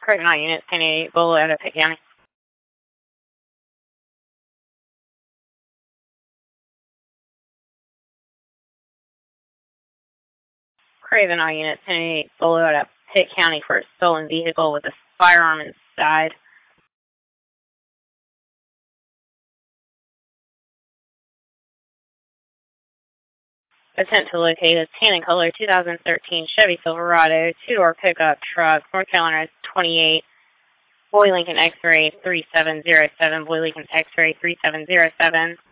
Craig Unit 1088, Bolo out of Pitt County. Craven Unit 1088, Bolo out of Pitt County for a stolen vehicle with a firearm inside. Attempt to locate a tan and color 2013 Chevy Silverado 2-door pickup truck, North Carolina 28, Boy Lincoln X-ray 3707, Boy Lincoln X-ray 3707.